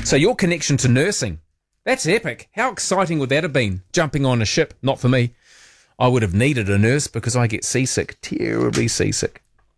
So your connection to nursing, that's epic. How exciting would that have been? Jumping on a ship, not for me. I would have needed a nurse because I get seasick, terribly seasick.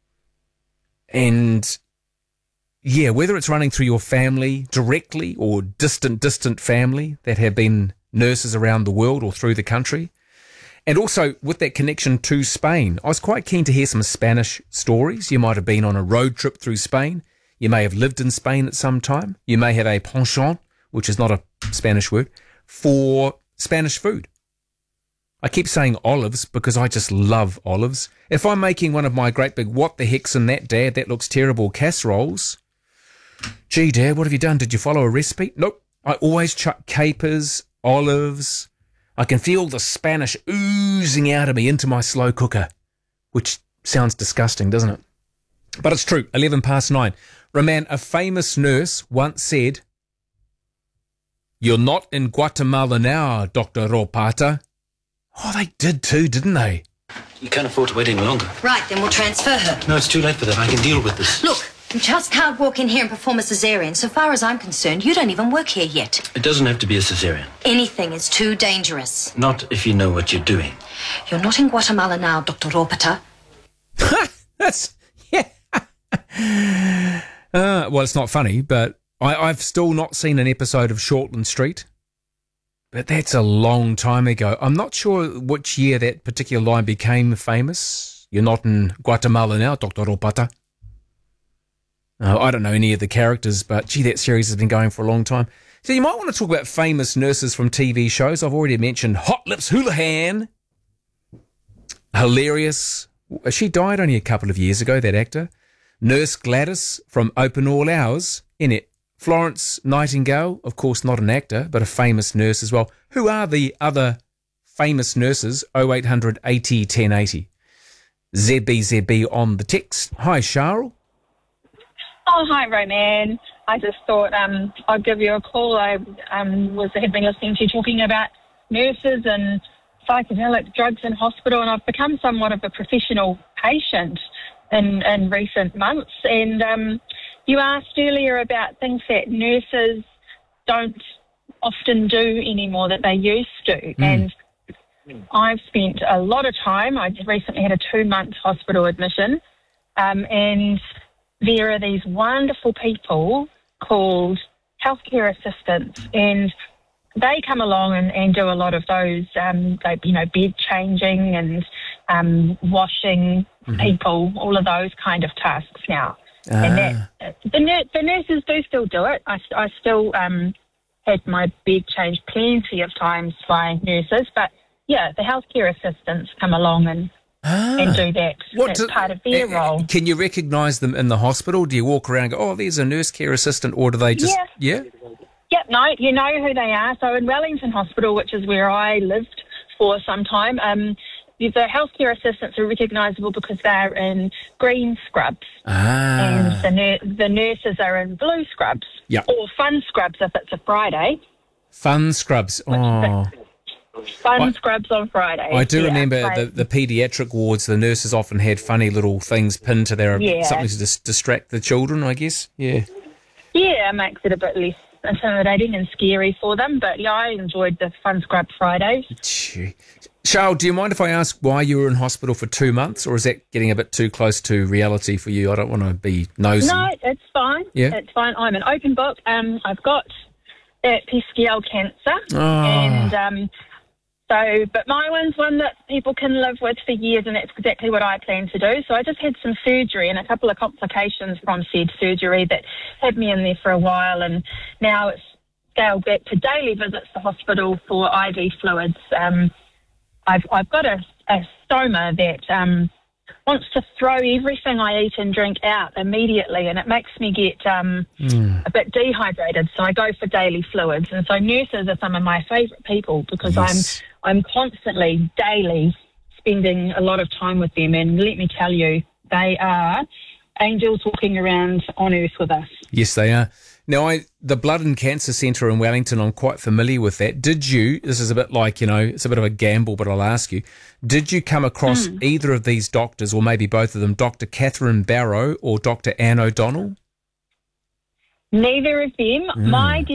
And yeah, whether it's running through your family directly or distant family that have been nurses around the world or through the country. And also with that connection to Spain, I was quite keen to hear some Spanish stories. You might have been on a road trip through Spain. You may have lived in Spain at some time. You may have a penchant, which is not a Spanish word, for Spanish food. I keep saying olives because I just love olives. If I'm making one of my great big what the heck's in that, Dad, that looks terrible casseroles. Gee, Dad, what have you done? Did you follow a recipe? Nope. I always chuck capers, olives. I can feel the Spanish oozing out of me into my slow cooker, which sounds disgusting, doesn't it? But it's true, 9:11. Roman, a famous nurse once said, "You're not in Guatemala now, Dr. Ropata." Oh, they did too, didn't they? You can't afford to wait any longer. Right, then we'll transfer her. No, it's too late for that. I can deal with this. Look, you just can't walk in here and perform a cesarean. So far as I'm concerned, you don't even work here yet. It doesn't have to be a cesarean. Anything is too dangerous. Not if you know what you're doing. You're not in Guatemala now, Dr. Ropata. That's, yeah. Well, it's not funny, but I've still not seen an episode of Shortland Street. But that's a long time ago. I'm not sure which year that particular line became famous. You're not in Guatemala now, Dr. Ropata. I don't know any of the characters, but gee, that series has been going for a long time. So you might want to talk about famous nurses from TV shows. I've already mentioned Hot Lips Houlihan. Hilarious. She died only a couple of years ago, that actor. Nurse Gladys from Open All Hours. In it, Florence Nightingale, of course not an actor, but a famous nurse as well. Who are the other famous nurses? 0800 80 1080. ZBZB on the text. Hi, Charles. Oh, hi, Roman. I just thought I'd give you a call. I had been listening to you talking about nurses and psychedelic drugs in hospital, and I've become somewhat of a professional patient in recent months. And you asked earlier about things that nurses don't often do anymore that they used to. And I've spent a lot of time. I just recently had a 2-month hospital admission, and there are these wonderful people called healthcare assistants, and they come along and do a lot of those, bed changing and washing people, all of those kind of tasks now. And the nurses do still do it. I still had my bed changed plenty of times by nurses, but yeah, the healthcare assistants come along and do that. That's part of their role. Can you recognise them in the hospital? Do you walk around and go, oh, there's a nurse care assistant, or do they just... Yeah? Yep, no, you know who they are. So in Wellington Hospital, which is where I lived for some time, the healthcare assistants are recognisable because they're in green scrubs. And the nurses are in blue scrubs. Yep. Or fun scrubs if it's a Friday. Fun scrubs. Oh. Fun scrubs on Friday. I do remember the paediatric wards, the nurses often had funny little things pinned to their... something to distract the children, I guess. Yeah. Yeah, it makes it a bit less intimidating and scary for them. But yeah, I enjoyed the Fun Scrub Fridays. Charles, do you mind if I ask why you were in hospital for 2 months, or is that getting a bit too close to reality for you? I don't want to be nosy. No, it's fine. Yeah? It's fine. I'm an open book. I've got that pesky old cancer. And but my one's one that people can live with for years, and that's exactly what I plan to do. So I just had some surgery and a couple of complications from said surgery that had me in there for a while, and now it's scaled back to daily visits to hospital for IV fluids. I've got a stoma that wants to throw everything I eat and drink out immediately, and it makes me get a bit dehydrated, so I go for daily fluids. And so nurses are some of my favourite people because I'm constantly, daily, spending a lot of time with them, and let me tell you, they are angels walking around on earth with us. Yes, they are. Now, the Blood and Cancer Centre in Wellington, I'm quite familiar with that. Did you, this is a bit like, it's a bit of a gamble, but I'll ask you, did you come across either of these doctors, or maybe both of them, Dr. Catherine Barrow or Dr. Anne O'Donnell? Neither of them. My